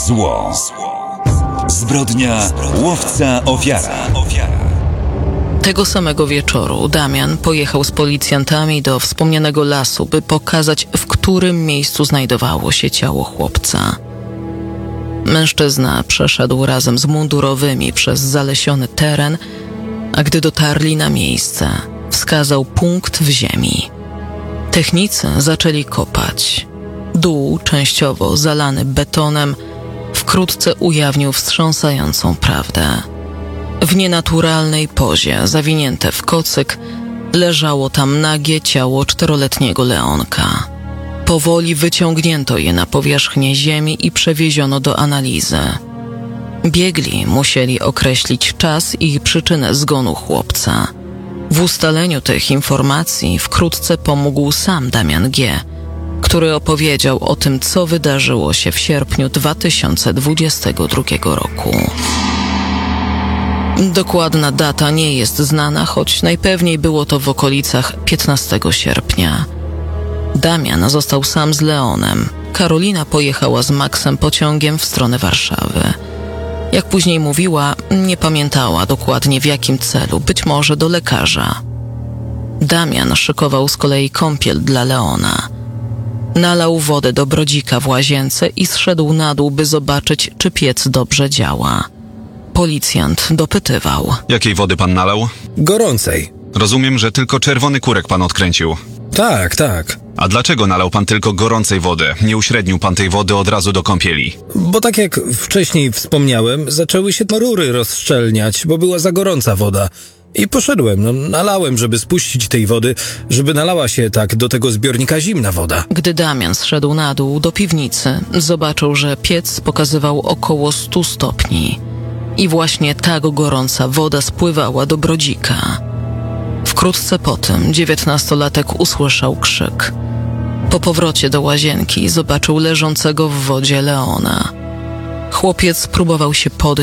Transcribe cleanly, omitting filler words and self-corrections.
Zło. Zbrodnia, łowca, ofiara. Tego samego wieczoru Damian pojechał z policjantami do wspomnianego lasu, by pokazać, w którym miejscu znajdowało się ciało chłopca. Mężczyzna przeszedł razem z mundurowymi przez zalesiony teren, a gdy dotarli na miejsce, wskazał punkt w ziemi. Technicy zaczęli kopać. Dół, częściowo zalany betonem, wkrótce ujawnił wstrząsającą prawdę. W nienaturalnej pozie, zawinięte w kocyk, leżało tam nagie ciało 4-letniego Leonka. Powoli wyciągnięto je na powierzchnię ziemi i przewieziono do analizy. Biegli musieli określić czas i przyczynę zgonu chłopca. W ustaleniu tych informacji wkrótce pomógł sam Damian G., który opowiedział o tym, co wydarzyło się w sierpniu 2022 roku. Dokładna data nie jest znana, choć najpewniej było to w okolicach 15 sierpnia. Damian został sam z Leonem. Karolina pojechała z Maxem pociągiem w stronę Warszawy. Jak później mówiła, nie pamiętała dokładnie w jakim celu, być może do lekarza. Damian szykował z kolei kąpiel dla Leona. Nalał wodę do brodzika w łazience i zszedł na dół, by zobaczyć, czy piec dobrze działa. Policjant dopytywał. Jakiej wody pan nalał? Gorącej. Rozumiem, że tylko czerwony kurek pan odkręcił. Tak. A dlaczego nalał pan tylko gorącej wody? Nie uśrednił pan tej wody od razu do kąpieli? Bo tak jak wcześniej wspomniałem, zaczęły się rury rozszczelniać, bo była za gorąca woda. I poszedłem, nalałem, żeby spuścić tej wody, żeby nalała się tak do tego zbiornika zimna woda. Gdy Damian zszedł na dół do piwnicy, zobaczył, że piec pokazywał około 100 stopni. I właśnie tak gorąca woda spływała do brodzika. Wkrótce potem 19-latek usłyszał krzyk. Po powrocie do łazienki zobaczył leżącego w wodzie Leona. Chłopiec próbował się podnieść